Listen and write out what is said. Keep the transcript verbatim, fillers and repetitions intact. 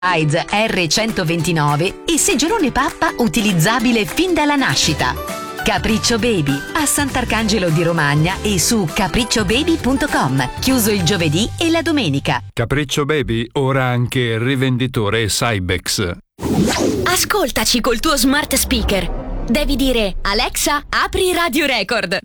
Size erre centoventinove e seggiolone pappa utilizzabile fin dalla nascita. Capriccio Baby a Sant'Arcangelo di Romagna e su capriccio baby punto com. Chiuso il giovedì e la domenica. Capriccio Baby ora anche rivenditore Cybex. Ascoltaci col tuo smart speaker. Devi dire: Alexa, apri Radio Record.